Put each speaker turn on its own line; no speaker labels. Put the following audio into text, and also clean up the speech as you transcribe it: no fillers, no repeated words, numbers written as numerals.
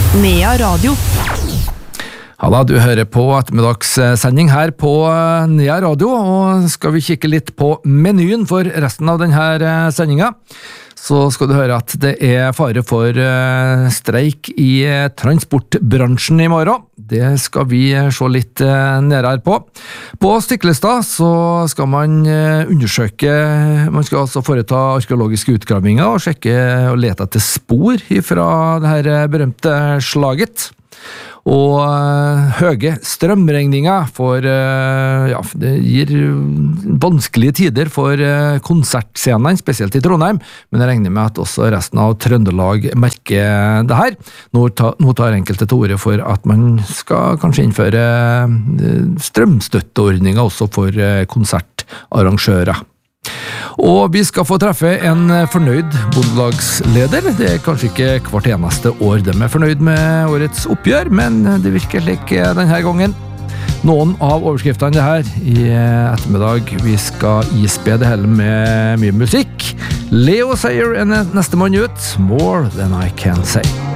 Nea Radio.
Halla, du hører på ettermiddagssending her på Nea Radio, og skal vi kikke litt på menyen for resten av denne sendinga, så skal du høre at det er fare for streik i transportbransjen i morgen. Det skal vi se litt nærmere på. På Stiklestad så skal man undersøke, man skal altså foreta arkeologiske utgravinger og sjekke og lete etter spor fra det her berømte slaget. Og høye strømregninger for, det gir vanskelige tider for konsertscenene, spesielt i Trondheim, men jeg regner med at også resten av Trøndelag merker det her. Nå tar enkelte til orde for at man skal kanskje innføre strømstøtteordninger også for konsertarrangører. Og vi skal få treffe en fornøyd bondelagsleder. Det er kanskje ikke hvert eneste år de er fornøyd med årets oppgjør, men det virker slik denne gangen. Noen av overskriftene det her i ettermiddag. Vi skal ispe det hele med mye musikk. Leo Sayer er neste mann ut. More Than I Can Say.